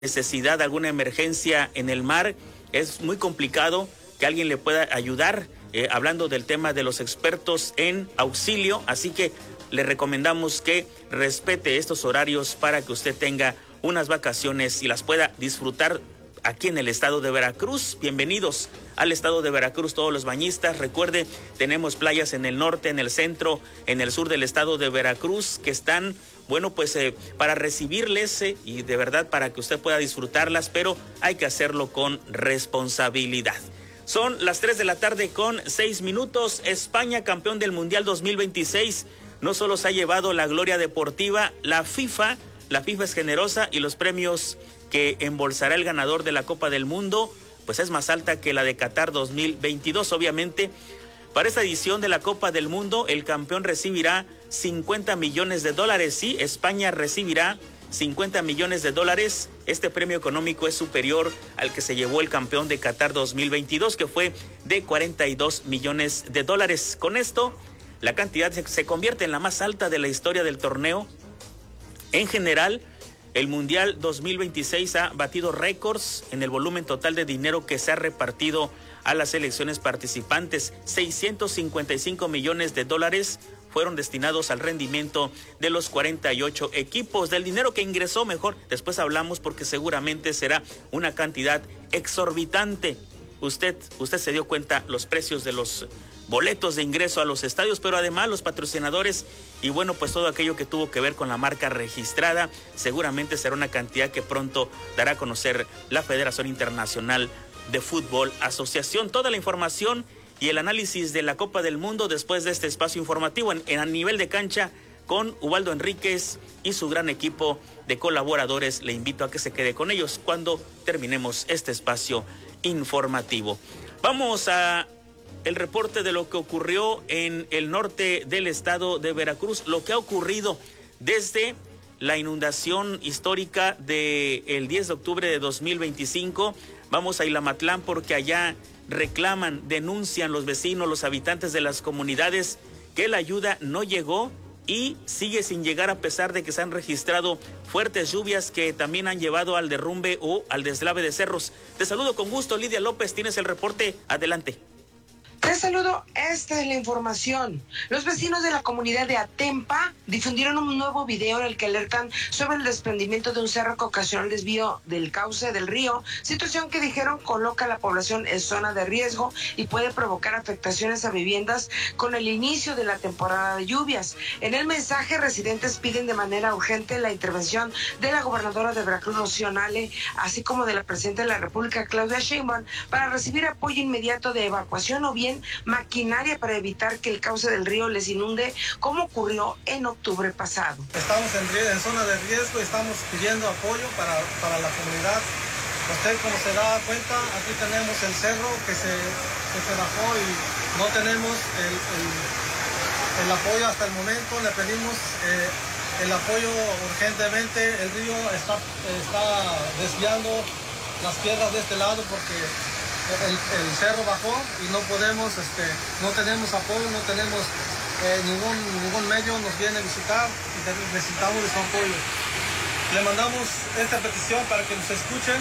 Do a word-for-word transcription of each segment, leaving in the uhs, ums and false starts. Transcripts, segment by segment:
necesidad, alguna emergencia en el mar, es muy complicado que alguien le pueda ayudar, eh, hablando del tema de los expertos en auxilio, así que le recomendamos que respete estos horarios para que usted tenga unas vacaciones y las pueda disfrutar aquí en el estado de Veracruz. Bienvenidos al estado de Veracruz todos los bañistas. Recuerde, tenemos playas en el norte, en el centro, en el sur del estado de Veracruz que están, bueno, pues eh, para recibirles eh, y de verdad para que usted pueda disfrutarlas, pero hay que hacerlo con responsabilidad. Son las tres de la tarde con seis minutos. España, campeón del Mundial dos mil veintiséis, no solo se ha llevado la gloria deportiva, la FIFA, la FIFA es generosa y los premios que embolsará el ganador de la Copa del Mundo, pues es más alta que la de Qatar dos mil veintidós. Obviamente, para esta edición de la Copa del Mundo, el campeón recibirá cincuenta millones de dólares. Sí, España recibirá cincuenta millones de dólares. Este premio económico es superior al que se llevó el campeón de Qatar dos mil veintidós, que fue de cuarenta y dos millones de dólares. Con esto, la cantidad se convierte en la más alta de la historia del torneo. En general, el Mundial dos mil veintiséis ha batido récords en el volumen total de dinero que se ha repartido a las selecciones participantes. seiscientos cincuenta y cinco millones de dólares fueron destinados al rendimiento de los cuarenta y ocho equipos. Del dinero que ingresó, mejor después hablamos porque seguramente será una cantidad exorbitante. Usted, usted se dio cuenta los precios de los boletos de ingreso a los estadios, pero además los patrocinadores y bueno, pues todo aquello que tuvo que ver con la marca registrada, seguramente será una cantidad que pronto dará a conocer la Federación Internacional de Fútbol Asociación. Toda la información y el análisis de la Copa del Mundo después de este espacio informativo en, en a nivel de cancha con Ubaldo Enríquez y su gran equipo de colaboradores. Le invito a que se quede con ellos cuando terminemos este espacio informativo. Vamos a el reporte de lo que ocurrió en el norte del estado de Veracruz, lo que ha ocurrido desde la inundación histórica del diez de octubre de dos mil veinticinco. Vamos a Ilamatlán porque allá reclaman, denuncian los vecinos, los habitantes de las comunidades que la ayuda no llegó y sigue sin llegar a pesar de que se han registrado fuertes lluvias que también han llevado al derrumbe o al deslave de cerros. Te saludo con gusto, Lidia López, tienes el reporte, adelante. Te saludo, esta es la información. Los vecinos de la comunidad de Atempa difundieron un nuevo video en el que alertan sobre el desprendimiento de un cerro que ocasionó el desvío del cauce del río, situación que dijeron coloca a la población en zona de riesgo y puede provocar afectaciones a viviendas con el inicio de la temporada de lluvias. En el mensaje, residentes piden de manera urgente la intervención de la gobernadora de Veracruz, Rocío Nale, así como de la presidenta de la República, Claudia Sheinbaum, para recibir apoyo inmediato de evacuación o bien maquinaria para evitar que el cauce del río les inunde, como ocurrió en octubre pasado. Estamos en, en zona de riesgo y estamos pidiendo apoyo para, para la comunidad. Usted, como se da cuenta, aquí tenemos el cerro que se, que se bajó y no tenemos el, el, el apoyo hasta el momento. Le pedimos eh, el apoyo urgentemente. El río está, está desviando las piedras de este lado porque El, el cerro bajó y no podemos, este, no tenemos apoyo, no tenemos eh, ningún, ningún medio nos viene a visitar y necesitamos de su apoyo. Le mandamos esta petición para que nos escuchen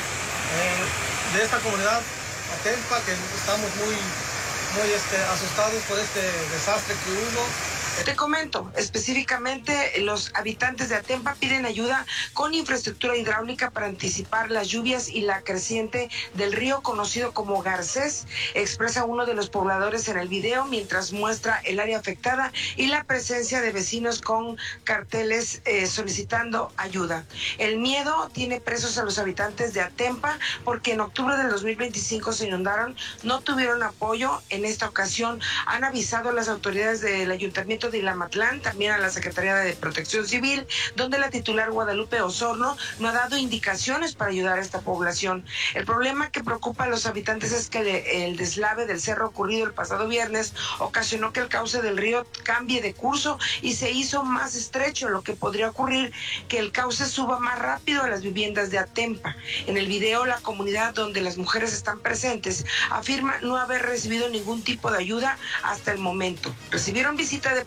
eh, de esta comunidad Atempa, que estamos muy, muy este, asustados por este desastre que hubo. Te comento, específicamente los habitantes de Atempa piden ayuda con infraestructura hidráulica para anticipar las lluvias y la creciente del río conocido como Garcés, expresa uno de los pobladores en el video mientras muestra el área afectada y la presencia de vecinos con carteles eh, solicitando ayuda. El miedo tiene presos a los habitantes de Atempa porque en octubre del dos mil veinticinco se inundaron, no tuvieron apoyo. En esta ocasión han avisado a las autoridades del ayuntamiento de Ilamatlán, también a la Secretaría de Protección Civil, donde la titular Guadalupe Osorno no ha dado indicaciones para ayudar a esta población. El problema que preocupa a los habitantes es que el deslave del cerro ocurrido el pasado viernes ocasionó que el cauce del río cambie de curso y se hizo más estrecho, lo que podría ocurrir que el cauce suba más rápido a las viviendas de Atempa. En el video, la comunidad donde las mujeres están presentes afirma no haber recibido ningún tipo de ayuda hasta el momento. Recibieron visita de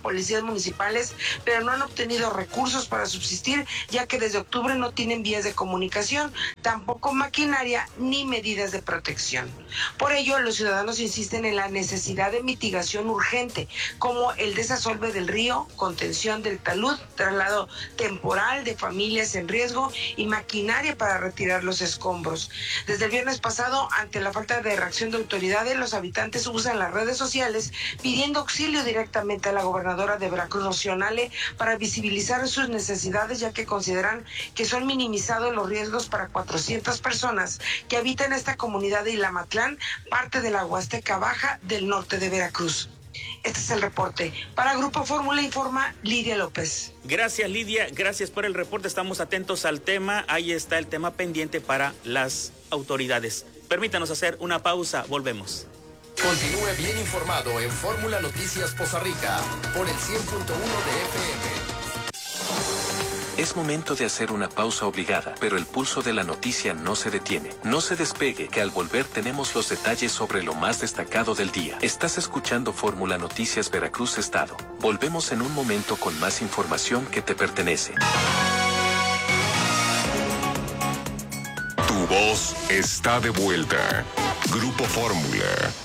policías municipales, pero no han obtenido recursos para subsistir, ya que desde octubre no tienen vías de comunicación, tampoco maquinaria ni medidas de protección. Por ello, los ciudadanos insisten en la necesidad de mitigación urgente, como el desasolve del río, contención del talud, traslado temporal de familias en riesgo y maquinaria para retirar los escombros. Desde el viernes pasado, ante la falta de reacción de autoridades, los habitantes usan las redes sociales pidiendo auxilio directamente a la gobernadora de Veracruz, Rocío Nale, para visibilizar sus necesidades, ya que consideran que son minimizados los riesgos para cuatrocientas personas que habitan esta comunidad de Ilamatlán, parte de la Huasteca Baja del norte de Veracruz. Este es el reporte. Para Grupo Fórmula informa Lidia López. Gracias, Lidia. Gracias por el reporte. Estamos atentos al tema. Ahí está el tema pendiente para las autoridades. Permítanos hacer una pausa. Volvemos. Continúe bien informado en Fórmula Noticias Poza Rica por el cien punto uno de F M. Es momento de hacer una pausa obligada, pero el pulso de la noticia no se detiene. No se despegue, que al volver tenemos los detalles sobre lo más destacado del día. Estás escuchando Fórmula Noticias Veracruz Estado. Volvemos en un momento con más información que te pertenece. Tu voz está de vuelta. Grupo Fórmula.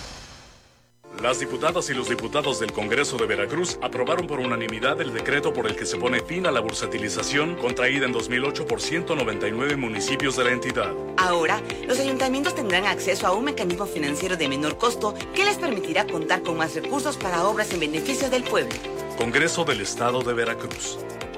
Las diputadas y los diputados del Congreso de Veracruz aprobaron por unanimidad el decreto por el que se pone fin a la bursatilización contraída en dos mil ocho por ciento noventa y nueve municipios de la entidad. Ahora, los ayuntamientos tendrán acceso a un mecanismo financiero de menor costo que les permitirá contar con más recursos para obras en beneficio del pueblo. Congreso del Estado de Veracruz.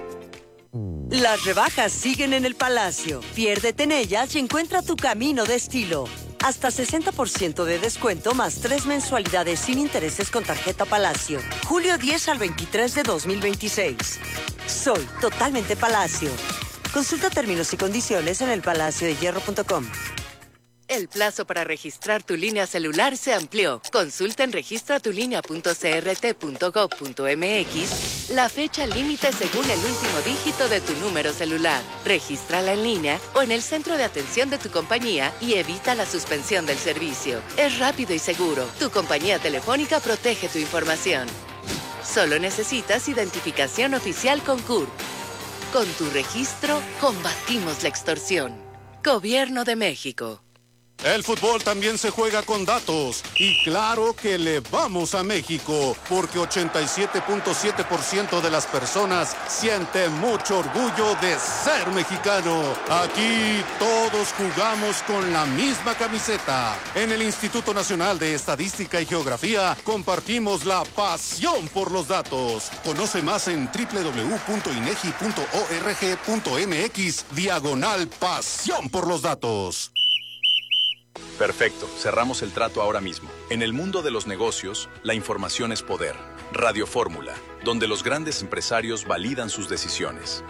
Las rebajas siguen en el Palacio. Piérdete en ellas y encuentra tu camino de estilo. Hasta sesenta por ciento de descuento más tres mensualidades sin intereses con tarjeta Palacio. Julio diez al veintitrés de dos mil veintiséis. Soy totalmente Palacio. Consulta términos y condiciones en el palacio de hierro punto com. El plazo para registrar tu línea celular se amplió. Consulta en registra tu línea punto c r t punto gov punto m x la fecha límite según el último dígito de tu número celular. Regístrala en línea o en el centro de atención de tu compañía y evita la suspensión del servicio. Es rápido y seguro. Tu compañía telefónica protege tu información. Solo necesitas identificación oficial con C U R P. Con tu registro, combatimos la extorsión. Gobierno de México. El fútbol también se juega con datos y claro que le vamos a México porque ochenta y siete punto siete por ciento de las personas siente mucho orgullo de ser mexicano. Aquí todos jugamos con la misma camiseta. En el Instituto Nacional de Estadística y Geografía compartimos la pasión por los datos. Conoce más en doble u doble u doble u punto inegi punto org punto m x diagonal pasión por los datos. Perfecto, cerramos el trato ahora mismo. En el mundo de los negocios, la información es poder. Radio Fórmula, donde los grandes empresarios validan sus decisiones.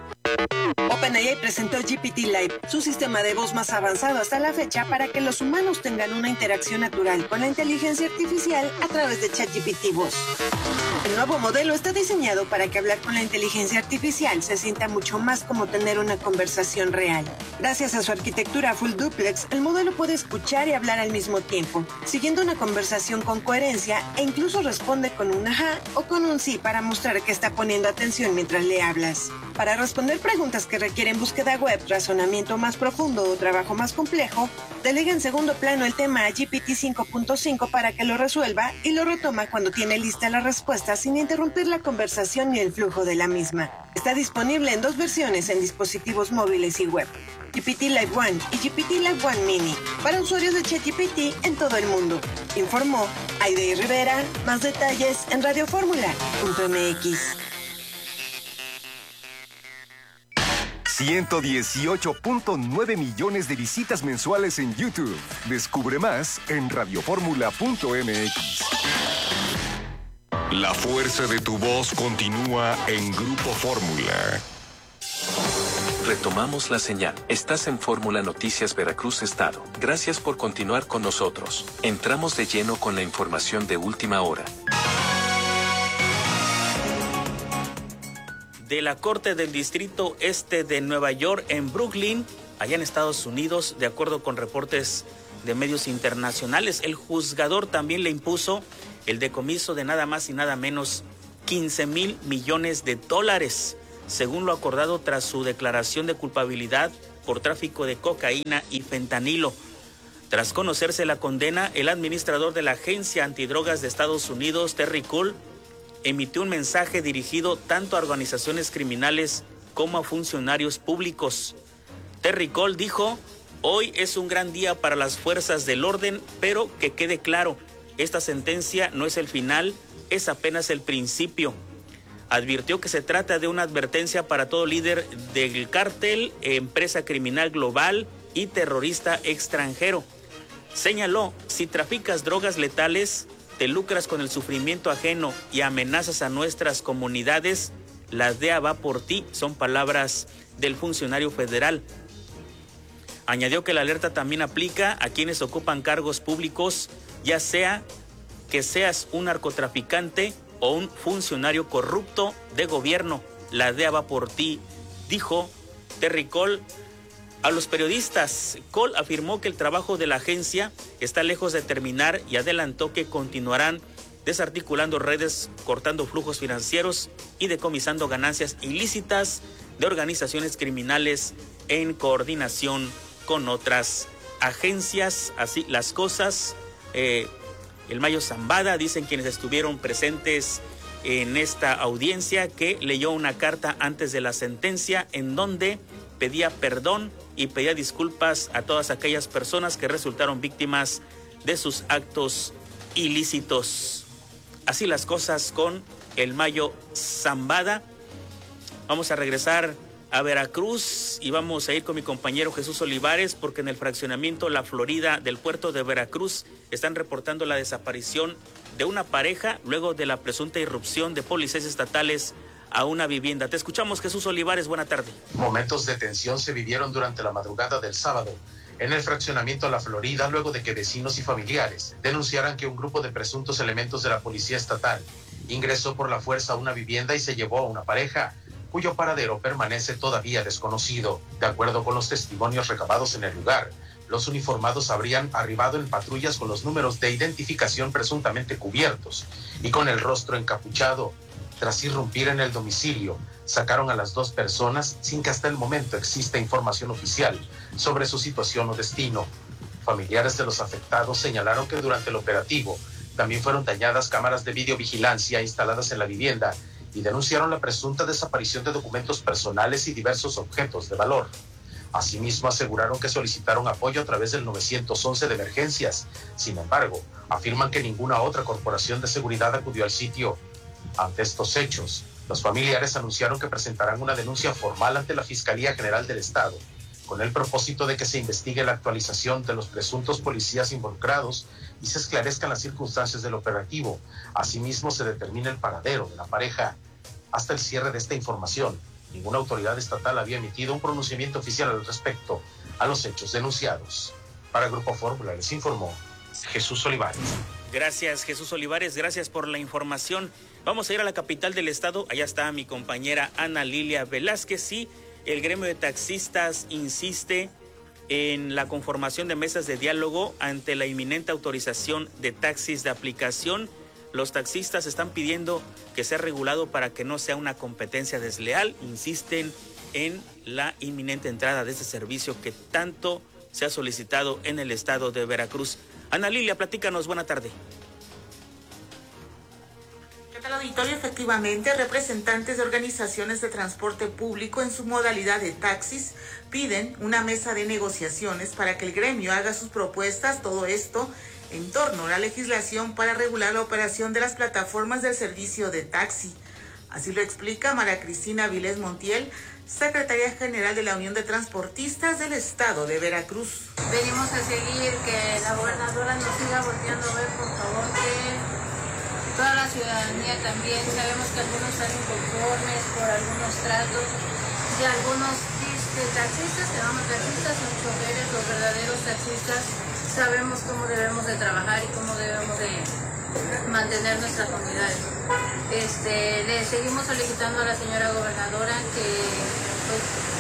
OpenAI presentó G P T Live, su sistema de voz más avanzado hasta la fecha para que los humanos tengan una interacción natural con la inteligencia artificial a través de ChatGPT Voz. El nuevo modelo está diseñado para que hablar con la inteligencia artificial se sienta mucho más como tener una conversación real. Gracias a su arquitectura full duplex, el modelo puede escuchar y hablar al mismo tiempo, siguiendo una conversación con coherencia e incluso responde con un ajá o con un sí para mostrar que está poniendo atención mientras le hablas. Para responder preguntas que requieren búsqueda web, razonamiento más profundo o trabajo más complejo, delega en segundo plano el tema a G P T cinco punto cinco para que lo resuelva y lo retoma cuando tiene lista la respuesta sin interrumpir la conversación ni el flujo de la misma. Está disponible en dos versiones en dispositivos móviles y web, G P T Live One y G P T Live One Mini, para usuarios de ChatGPT en todo el mundo. Informó Aide Rivera. Más detalles en radio fórmula punto m x. ciento dieciocho punto nueve millones de visitas mensuales en YouTube. Descubre más en radio fórmula punto m x. La fuerza de tu voz continúa en Grupo Fórmula. Retomamos la señal. Estás en Fórmula Noticias Veracruz Estado. Gracias por continuar con nosotros. Entramos de lleno con la información de última hora. De la Corte del Distrito Este de Nueva York en Brooklyn, allá en Estados Unidos, de acuerdo con reportes de medios internacionales, el juzgador también le impuso el decomiso de nada más y nada menos quince mil millones de dólares, según lo acordado tras su declaración de culpabilidad por tráfico de cocaína y fentanilo. Tras conocerse la condena, el administrador de la Agencia Antidrogas de Estados Unidos, Terry Cole, emitió un mensaje dirigido tanto a organizaciones criminales como a funcionarios públicos. Terry Cole dijo: hoy es un gran día para las fuerzas del orden, pero que quede claro, esta sentencia no es el final, es apenas el principio. Advirtió que se trata de una advertencia para todo líder del cártel, empresa criminal global y terrorista extranjero. Señaló: si traficas drogas letales, te lucras con el sufrimiento ajeno y amenazas a nuestras comunidades, la D E A va por ti, son palabras del funcionario federal. Añadió que la alerta también aplica a quienes ocupan cargos públicos, ya sea que seas un narcotraficante o un funcionario corrupto de gobierno. La D E A va por ti, dijo Terry Cole a los periodistas. Cole afirmó que el trabajo de la agencia está lejos de terminar y adelantó que continuarán desarticulando redes, cortando flujos financieros y decomisando ganancias ilícitas de organizaciones criminales en coordinación con otras agencias. Así las cosas. Eh, el Mayo Zambada, dicen quienes estuvieron presentes en esta audiencia, que leyó una carta antes de la sentencia en donde pedía perdón y pedía disculpas a todas aquellas personas que resultaron víctimas de sus actos ilícitos. Así las cosas con el Mayo Zambada. Vamos a regresar a Veracruz y vamos a ir con mi compañero Jesús Olivares, porque en el fraccionamiento La Florida del puerto de Veracruz están reportando la desaparición de una pareja luego de la presunta irrupción de policías estatales a una vivienda. Te escuchamos, Jesús Olivares, buena tarde. Momentos de tensión se vivieron durante la madrugada del sábado en el fraccionamiento La Florida, luego de que vecinos y familiares denunciaran que un grupo de presuntos elementos de la policía estatal ingresó por la fuerza a una vivienda y se llevó a una pareja, cuyo paradero permanece todavía desconocido. De acuerdo con los testimonios recabados en el lugar, los uniformados habrían arribado en patrullas con los números de identificación presuntamente cubiertos y con el rostro encapuchado. Tras irrumpir en el domicilio, sacaron a las dos personas sin que hasta el momento exista información oficial sobre su situación o destino. Familiares de los afectados señalaron que durante el operativo también fueron dañadas cámaras de videovigilancia instaladas en la vivienda y denunciaron la presunta desaparición de documentos personales y diversos objetos de valor. Asimismo, aseguraron que solicitaron apoyo a través del nueve once de emergencias. Sin embargo, afirman que ninguna otra corporación de seguridad acudió al sitio. Ante estos hechos, los familiares anunciaron que presentarán una denuncia formal ante la Fiscalía General del Estado, con el propósito de que se investigue la actualización de los presuntos policías involucrados y se esclarezcan las circunstancias del operativo. Asimismo, se determina el paradero de la pareja. Hasta el cierre de esta información, ninguna autoridad estatal había emitido un pronunciamiento oficial al respecto a los hechos denunciados. Para Grupo Fórmula les informó Jesús Olivares. Gracias, Jesús Olivares, gracias por la información. Vamos a ir a la capital del estado. Allá está mi compañera Ana Lilia Velázquez. Y el gremio de taxistas insiste en la conformación de mesas de diálogo ante la inminente autorización de taxis de aplicación. Los taxistas están pidiendo que sea regulado para que no sea una competencia desleal. Insisten en la inminente entrada de este servicio que tanto se ha solicitado en el estado de Veracruz. Ana Lilia, platícanos, buena tarde. ¿Qué tal, auditorio? Efectivamente, representantes de organizaciones de transporte público en su modalidad de taxis piden una mesa de negociaciones para que el gremio haga sus propuestas, todo esto en torno a la legislación para regular la operación de las plataformas del servicio de taxi. Así lo explica María Cristina Vilés Montiel, secretaria general de la Unión de Transportistas del Estado de Veracruz. Venimos a seguir que la gobernadora nos siga volteando a ver, por favor, que toda la ciudadanía también. Sabemos que algunos están inconformes por algunos tratos de algunos este, taxistas, que llamamos taxistas, son choferes, los verdaderos taxistas. Sabemos cómo debemos de trabajar y cómo debemos de mantener nuestras comunidades. Este, le seguimos solicitando a la señora gobernadora que pues,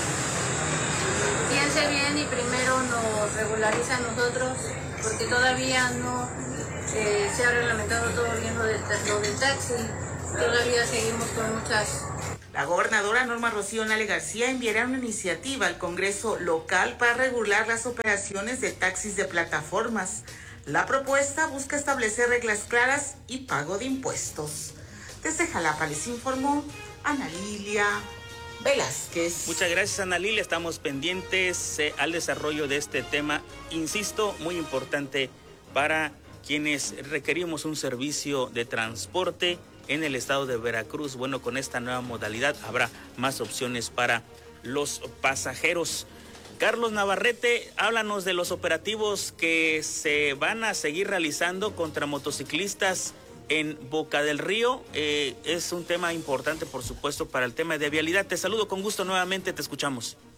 piense bien y primero nos regularice a nosotros, porque todavía no eh, se ha reglamentado todo bien lo del, lo del taxi. todavía seguimos con muchas. La gobernadora Norma Rocío Nale García enviará una iniciativa al Congreso local para regular las operaciones de taxis de plataformas. La propuesta busca establecer reglas claras y pago de impuestos. Desde Jalapa les informó Ana Lilia Velázquez. Muchas gracias, Ana Lilia. Estamos pendientes eh, al desarrollo de este tema, insisto, muy importante para quienes requerimos un servicio de transporte en el estado de Veracruz. Bueno, con esta nueva modalidad habrá más opciones para los pasajeros. Carlos Navarrete, háblanos de los operativos que se van a seguir realizando contra motociclistas en Boca del Río. Eh, es un tema importante, por supuesto, para el tema de vialidad. Te saludo con gusto nuevamente, te escuchamos.